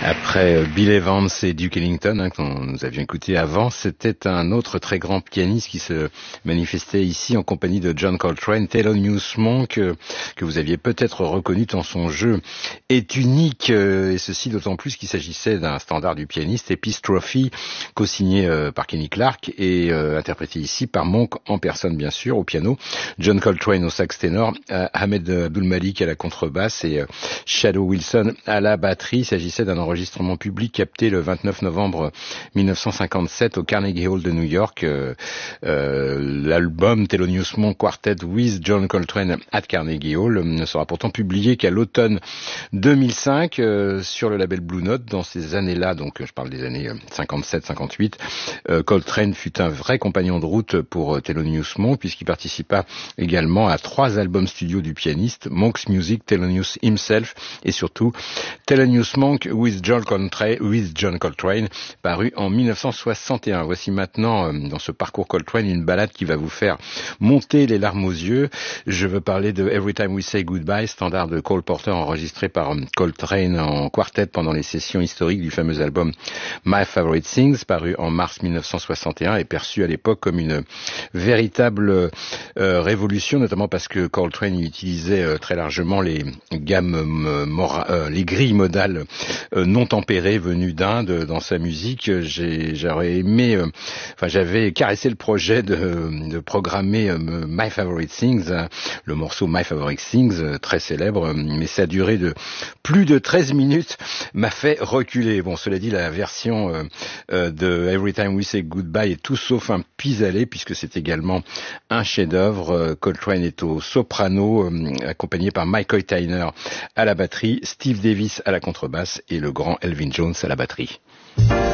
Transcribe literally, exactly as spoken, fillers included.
Après Bill Evans et Duke Ellington, hein, qu'on nous avions écouté avant, c'était un autre très grand pianiste qui se manifestait ici en compagnie de John Coltrane, Thelonious Monk, euh, que vous aviez peut-être reconnu tant son jeu est unique, euh, et ceci d'autant plus qu'il s'agissait d'un standard du pianiste, Peace Trophy, co-signé euh, par Kenny Clarke et euh, interprété ici par Monk en personne bien sûr, au piano, John Coltrane au sax ténor, euh, Ahmed Abdul-Malik à la contrebasse et euh, Shadow Wilson à la batterie. Il s'agissait d'un enregistrement public capté le vingt-neuf novembre mille neuf cent cinquante-sept au Carnegie Hall de New York. Euh, euh, l'album Thelonious Monk Quartet with John Coltrane at Carnegie Hall ne sera pourtant publié qu'à l'automne deux mille cinq euh, sur le label Blue Note. Dans ces années-là, donc je parle des années cinquante-sept cinquante-huit, euh, Coltrane fut un vrai compagnon de route pour euh, Thelonious Monk, puisqu'il participa également à trois albums studio du pianiste, Monk's Music, Thelonious Himself et surtout Thelonious Monk with John Coltrane, with John Coltrane, paru en mille neuf cent soixante et un. Voici maintenant, euh, dans ce parcours Coltrane, une balade qui va vous faire monter les larmes aux yeux. Je veux parler de Every Time We Say Goodbye, standard de Cole Porter enregistré par euh, Coltrane en quartet pendant les sessions historiques du fameux album My Favorite Things, paru en mars mille neuf cent soixante et un et perçu à l'époque comme une véritable euh, révolution, notamment parce que Coltrane utilisait euh, très largement les gammes, euh, mora- euh, les grilles modales euh, non tempérées venues d'Inde dans sa musique. J'ai, j'aurais aimé, euh, enfin j'avais caressé le projet de, de programmer euh, My Favorite Things, hein, le morceau My Favorite Things, euh, très célèbre, mais sa durée de plus de treize minutes m'a fait reculer. Bon, cela dit, la version euh, euh, de Every Time We Say Goodbye est tout sauf un pis-aller, puisque c'est également un chef-d'œuvre. Euh, Coltrane est au soprano, euh, accompagné par Mike Tyner à la batterie, Steve Davis à la contrebasse et le grand Elvin Jones à la batterie.